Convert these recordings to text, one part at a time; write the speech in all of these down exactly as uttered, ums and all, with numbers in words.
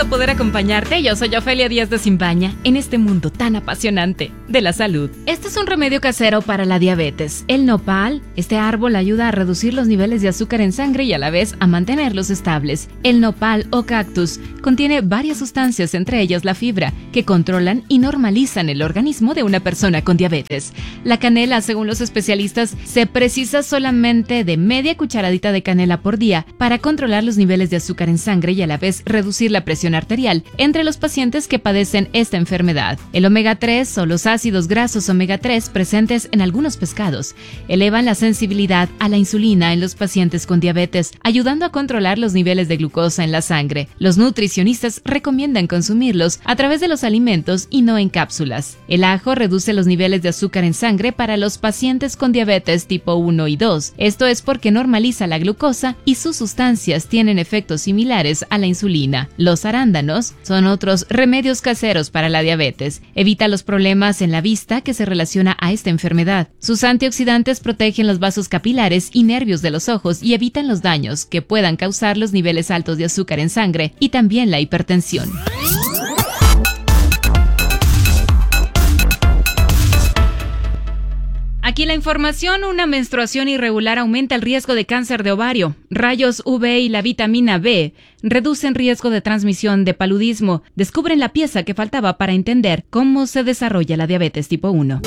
gusto poder acompañarte. Yo soy Ofelia Díaz de Simbaña en este mundo tan apasionante de la salud. Este es un remedio casero para la diabetes. El nopal, este árbol ayuda a reducir los niveles de azúcar en sangre y a la vez a mantenerlos estables. El nopal o cactus contiene varias sustancias, entre ellas la fibra, que controlan y normalizan el organismo de una persona con diabetes. La canela, según los especialistas, se precisa solamente de media cucharadita de canela por día para controlar los niveles de azúcar en sangre y a la vez reducir la presión arterial entre los pacientes que padecen esta enfermedad. El omega tres o los ácidos grasos omega tres presentes en algunos pescados elevan la sensibilidad a la insulina en los pacientes con diabetes, ayudando a controlar los niveles de glucosa en la sangre. Los nutricionistas recomiendan consumirlos a través de los alimentos y no en cápsulas. El ajo reduce los niveles de azúcar en sangre para los pacientes con diabetes tipo uno y dos. Esto es porque normaliza la glucosa y sus sustancias tienen efectos similares a la insulina. Los arándanos son otros remedios caseros para la diabetes. Evita los problemas en la vista que se relaciona a esta enfermedad. Sus antioxidantes protegen los vasos capilares y nervios de los ojos y evitan los daños que puedan causar los niveles altos de azúcar en sangre y también la hipertensión. Aquí la información: una menstruación irregular aumenta el riesgo de cáncer de ovario. Rayos U V y la vitamina B reducen riesgo de transmisión de paludismo. Descubren la pieza que faltaba para entender cómo se desarrolla la diabetes tipo uno.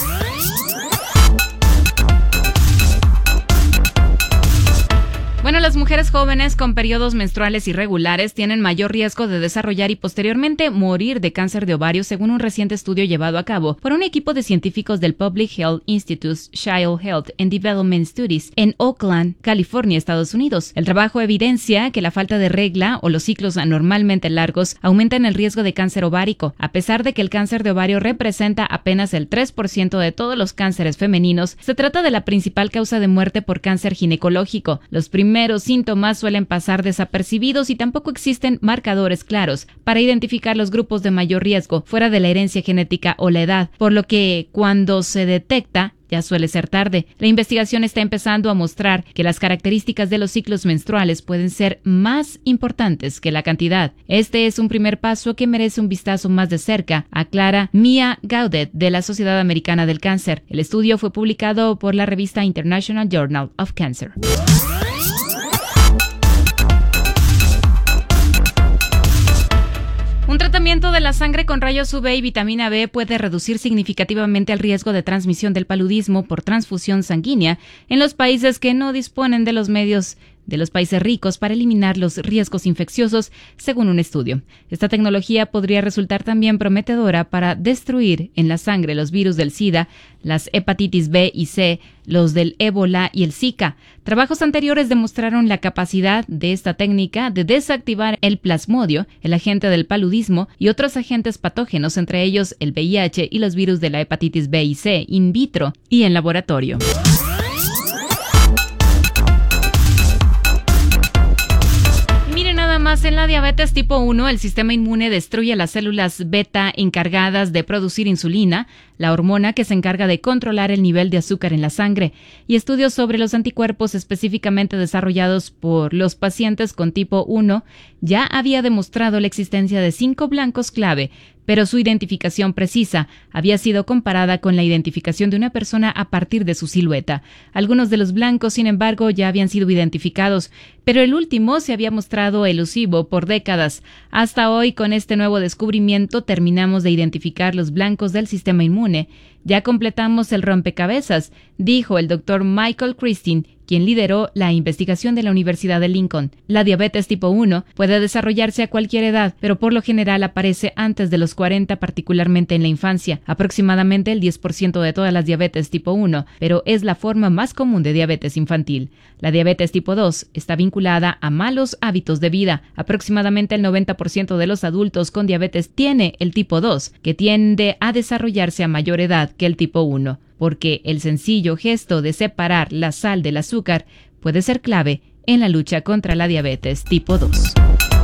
Bueno, las mujeres jóvenes con periodos menstruales irregulares tienen mayor riesgo de desarrollar y posteriormente morir de cáncer de ovario, según un reciente estudio llevado a cabo por un equipo de científicos del Public Health Institute's Child Health and Development Studies en Oakland, California, Estados Unidos. El trabajo evidencia que la falta de regla o los ciclos anormalmente largos aumentan el riesgo de cáncer ovárico. A pesar de que el cáncer de ovario representa apenas el tres por ciento de todos los cánceres femeninos, se trata de la principal causa de muerte por cáncer ginecológico. Los primeros Los síntomas suelen pasar desapercibidos y tampoco existen marcadores claros para identificar los grupos de mayor riesgo fuera de la herencia genética o la edad, por lo que cuando se detecta ya suele ser tarde. La investigación está empezando a mostrar que las características de los ciclos menstruales pueden ser más importantes que la cantidad. Este es un primer paso que merece un vistazo más de cerca, aclara Mia Gaudet de la Sociedad Americana del Cáncer. El estudio fue publicado por la revista International Journal of Cancer. Un tratamiento de la sangre con rayos U V y vitamina B puede reducir significativamente el riesgo de transmisión del paludismo por transfusión sanguínea en los países que no disponen de los medios de los países ricos para eliminar los riesgos infecciosos, según un estudio. Esta tecnología podría resultar también prometedora para destruir en la sangre los virus del SIDA, las hepatitis B y C, los del ébola y el Zika. Trabajos anteriores demostraron la capacidad de esta técnica de desactivar el plasmodio, el agente del paludismo, y otros agentes patógenos, entre ellos el V I H y los virus de la hepatitis B y C, in vitro y en laboratorio. Más en la diabetes tipo uno, el sistema inmune destruye las células beta encargadas de producir insulina, la hormona que se encarga de controlar el nivel de azúcar en la sangre, y estudios sobre los anticuerpos específicamente desarrollados por los pacientes con tipo uno ya había demostrado la existencia de cinco blancos clave, pero su identificación precisa había sido comparada con la identificación de una persona a partir de su silueta. Algunos de los blancos, sin embargo, ya habían sido identificados, pero el último se había mostrado elusivo por décadas. Hasta hoy, con este nuevo descubrimiento, terminamos de identificar los blancos del sistema inmune. Ya completamos el rompecabezas, dijo el doctor Michael Christine, quien lideró la investigación de la Universidad de Lincoln. La diabetes tipo uno puede desarrollarse a cualquier edad, pero por lo general aparece antes de los cuarenta, particularmente en la infancia. Aproximadamente el diez por ciento de todas las diabetes tipo uno, pero es la forma más común de diabetes infantil. La diabetes tipo dos está vinculada a malos hábitos de vida. Aproximadamente el noventa por ciento de los adultos con diabetes tiene el tipo dos, que tiende a desarrollarse a mayor edad que el tipo uno. Porque el sencillo gesto de separar la sal del azúcar puede ser clave en la lucha contra la diabetes tipo dos.